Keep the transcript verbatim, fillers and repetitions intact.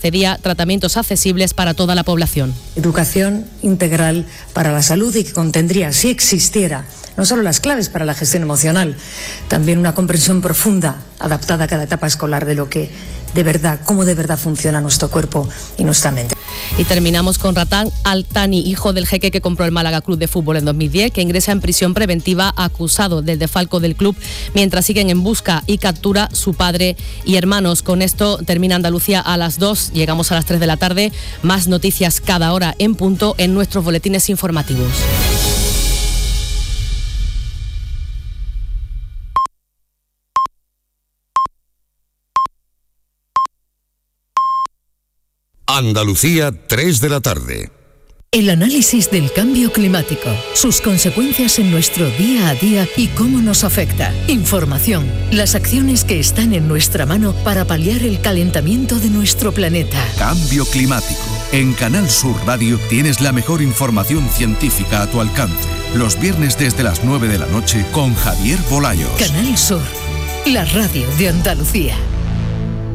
ofrecería tratamientos accesibles para toda la población. Educación integral para la salud y que contendría, si existiera, no solo las claves para la gestión emocional, también una comprensión profunda, adaptada a cada etapa escolar de lo que de verdad, cómo de verdad funciona nuestro cuerpo y nuestra mente. Y terminamos con Ratán Altani, hijo del jeque que compró el Málaga Club de Fútbol en dos mil diez, que ingresa en prisión preventiva acusado del desfalco del club, mientras siguen en busca y captura su padre y hermanos. Con esto termina Andalucía a las dos, llegamos a las tres de la tarde. Más noticias cada hora en punto en nuestros boletines informativos. Andalucía, tres de la tarde. El análisis del cambio climático, sus consecuencias en nuestro día a día y cómo nos afecta. Información, las acciones que están en nuestra mano para paliar el calentamiento de nuestro planeta. Cambio climático. En Canal Sur Radio tienes la mejor información científica a tu alcance. Los viernes desde las nueve de la noche con Javier Bolaños. Canal Sur, la radio de Andalucía.